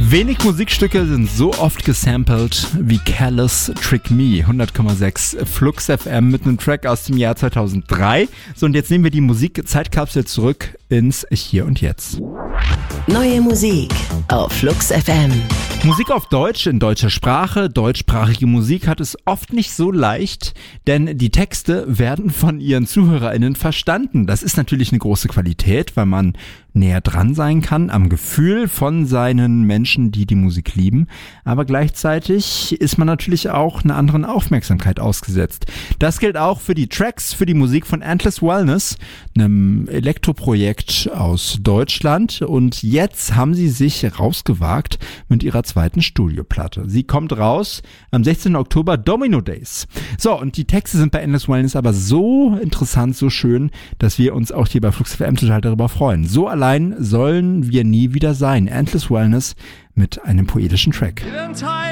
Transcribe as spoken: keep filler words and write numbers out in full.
Wenig Musikstücke sind so oft gesampelt wie Callous Trick Me. hundert Komma sechs Flux F M mit einem Track aus dem Jahr zweitausenddrei. So, und jetzt nehmen wir die Musik-Zeitkapsel zurück ins Hier und Jetzt. Neue Musik auf Flux F M. Musik auf Deutsch, in deutscher Sprache, deutschsprachige Musik hat es oft nicht so leicht, denn die Texte werden von ihren ZuhörerInnen verstanden. Das ist natürlich eine große Qualität, weil man näher dran sein kann am Gefühl von seinen Menschen, die die Musik lieben. Aber gleichzeitig ist man natürlich auch einer anderen Aufmerksamkeit ausgesetzt. Das gilt auch für die Tracks, für die Musik von Endless Wellness, einem Elektroprojekt aus Deutschland. Und jetzt haben sie sich rausgewagt mit ihrer zweiten Studioplatte. Sie kommt raus am sechzehnten Oktober, Domino Days. So, und die Texte sind bei Endless Wellness aber so interessant, so schön, dass wir uns auch hier bei Flux F M total darüber freuen. So allein sollen wir nie wieder sein. Endless Wellness mit einem poetischen Track.